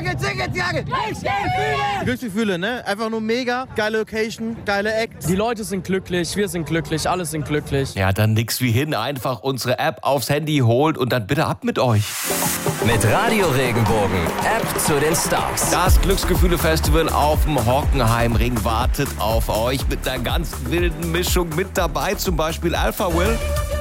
Ticketsjagd! Glücksgefühle, ne? Einfach nur mega. Geile Location, geile Acts. Die Leute sind glücklich, wir sind glücklich, alle sind glücklich. Ja, dann nix wie hin. Einfach unsere App aufs Handy holt und dann bitte ab mit euch. Mit Radio Regenbogen, App zu den Stars. Das Glücksgefühle-Festival auf dem Hockenheimring wartet auf euch mit einer ganz wilden Mischung mit dabei. Zum Beispiel Alpha Will.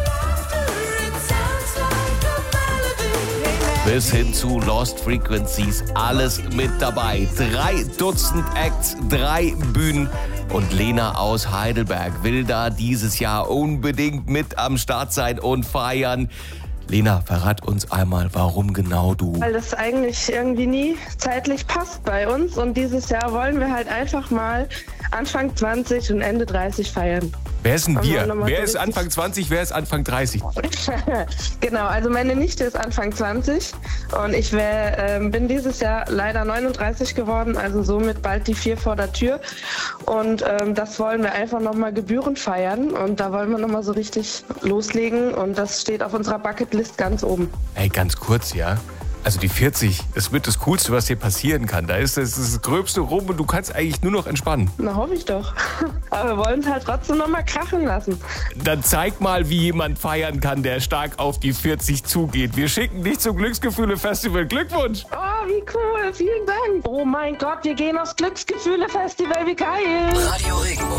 Bis hin zu Lost Frequencies, alles mit dabei. 3 Dutzend Acts, 3 Bühnen. Und Lena aus Heidelberg will da dieses Jahr unbedingt mit am Start sein und feiern. Lena, verrat uns einmal, warum genau du? Weil das eigentlich irgendwie nie zeitlich passt bei uns. Und dieses Jahr wollen wir halt einfach mal Anfang 20 und Ende 30 feiern. Wer ist denn wir? Wer ist Anfang 20, wer ist Anfang 30? Genau, also meine Nichte ist Anfang 20 und ich bin dieses Jahr leider 39 geworden, also somit bald die 4 vor der Tür. Und das wollen wir einfach nochmal gebührend feiern und da wollen wir nochmal so richtig loslegen und das steht auf unserer Bucketlist ganz oben. Ey, ganz kurz, ja? Also die 40, das wird das Coolste, was dir passieren kann. Da ist das Gröbste rum und du kannst eigentlich nur noch entspannen. Na, hoffe ich doch. Aber wir wollen es halt trotzdem noch mal krachen lassen. Dann zeig mal, wie jemand feiern kann, der stark auf die 40 zugeht. Wir schicken dich zum Glücksgefühle-Festival. Glückwunsch! Oh, wie cool. Vielen Dank. Oh mein Gott, wir gehen aufs Glücksgefühle-Festival. Wie geil. Radio Regenbogen.